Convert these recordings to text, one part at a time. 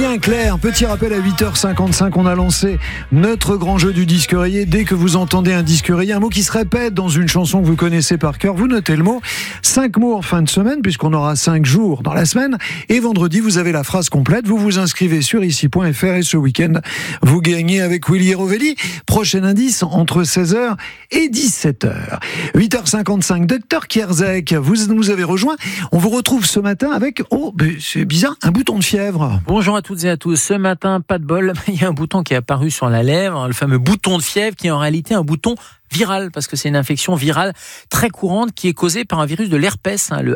bien clair. Petit rappel à 8h55, on a lancé notre grand jeu du disque rayé. Dès que vous entendez un disque rayé, un mot qui se répète dans une chanson que vous connaissez par cœur, vous notez le mot. 5 mots en fin de semaine, puisqu'on aura 5 jours dans la semaine. Et vendredi, vous avez la phrase complète. Vous vous inscrivez sur ici.fr et ce week-end, vous gagnez avec Willy Rovelli. Prochain indice entre 16h et 17h. 8h55, Dr Kierzek, vous nous avez rejoint. On vous retrouve ce matin avec, c'est bizarre, un bouton de fièvre. Bonjour à toutes et à tous. Ce matin, pas de bol, il y a un bouton qui est apparu sur la lèvre, le fameux bouton de fièvre qui est en réalité un bouton virale, parce que c'est une infection virale très courante qui est causée par un virus de l'herpès, le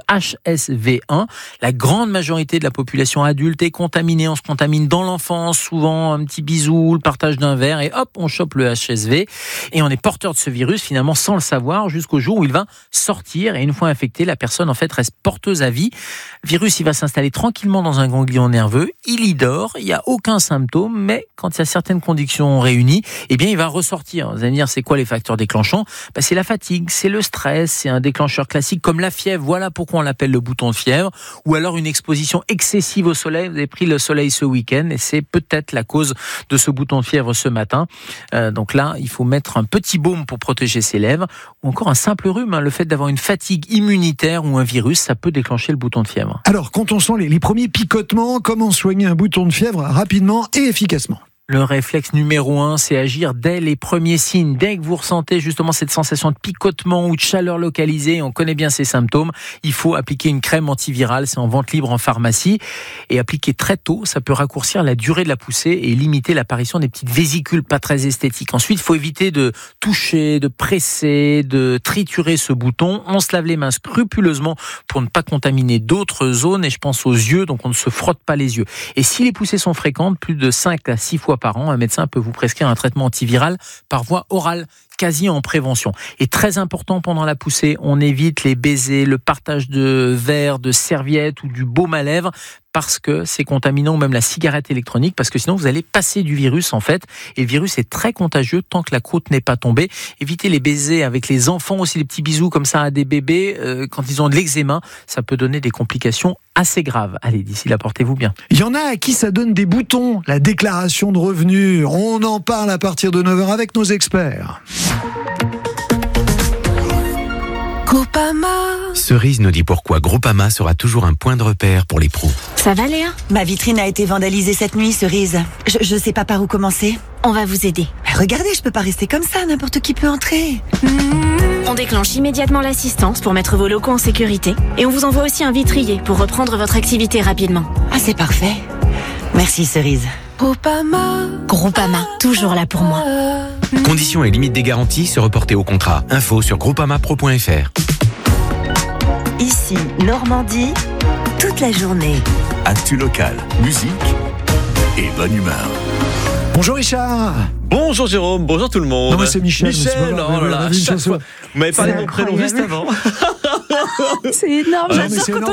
HSV1. La grande majorité de la population adulte est contaminée. On se contamine dans l'enfance, souvent un petit bisou, le partage d'un verre, et hop, on chope le HSV. Et on est porteur de ce virus, finalement, sans le savoir, jusqu'au jour où il va sortir. Et une fois infecté, la personne, en fait, reste porteuse à vie. Le virus, il va s'installer tranquillement dans un ganglion nerveux. Il y dort, il n'y a aucun symptôme, mais quand il y a certaines conditions réunies, eh bien, il va ressortir. Vous allez me dire, c'est quoi les facteurs déclenchant? C'est la fatigue, c'est le stress, c'est un déclencheur classique comme la fièvre. Voilà pourquoi on l'appelle le bouton de fièvre. Ou alors une exposition excessive au soleil. Vous avez pris le soleil ce week-end et c'est peut-être la cause de ce bouton de fièvre ce matin. Donc là, il faut mettre un petit baume pour protéger ses lèvres. Ou encore un simple rhume. Le fait d'avoir une fatigue immunitaire ou un virus, ça peut déclencher le bouton de fièvre. Alors, quand on sent les premiers picotements, comment soigner un bouton de fièvre rapidement et efficacement? Le réflexe numéro 1, c'est agir dès les premiers signes. Dès que vous ressentez justement cette sensation de picotement ou de chaleur localisée, on connaît bien ces symptômes, il faut appliquer une crème antivirale, c'est en vente libre en pharmacie. Et appliquer très tôt, ça peut raccourcir la durée de la poussée et limiter l'apparition des petites vésicules pas très esthétiques. Ensuite, il faut éviter de toucher, de presser, de triturer ce bouton. On se lave les mains scrupuleusement pour ne pas contaminer d'autres zones. Et je pense aux yeux, donc on ne se frotte pas les yeux. Et si les poussées sont fréquentes, plus de 5 à 6 fois par an, un médecin peut vous prescrire un traitement antiviral par voie orale, quasi en prévention. Et très important pendant la poussée, on évite les baisers, le partage de verres, de serviettes ou du baume à lèvres, parce que c'est contaminant, ou même la cigarette électronique, parce que sinon vous allez passer du virus en fait. Et le virus est très contagieux tant que la croûte n'est pas tombée. Évitez les baisers avec les enfants, aussi les petits bisous comme ça à des bébés quand ils ont de l'eczéma, ça peut donner des complications assez graves. Allez, d'ici là, portez-vous bien. Il y en a à qui ça donne des boutons, la déclaration de revenus. On en parle à partir de 9h avec nos experts. Groupama. Cerise nous dit pourquoi Groupama sera toujours un point de repère pour les pros. Ça va, Léa? Ma vitrine a été vandalisée cette nuit, Cerise. Je sais pas par où commencer. On va vous aider. Mais regardez, je peux pas rester comme ça, n'importe qui peut entrer. On déclenche immédiatement l'assistance pour mettre vos locaux en sécurité. Et on vous envoie aussi un vitrier pour reprendre votre activité rapidement. Ah, c'est parfait. Merci, Cerise. Groupama, toujours là pour moi. Conditions et limites des garanties se reporter au contrat. Info sur groupamapro.fr. Ici, Normandie, toute la journée. Actu local, musique et bonne humeur. Bonjour Richard. Bonjour Jérôme, bonjour tout le monde. Non mais c'est Michel. Michel, oh là là, chaque fois. Vous m'avez parlé de mon prénom juste avant. C'est énorme, j'adore quand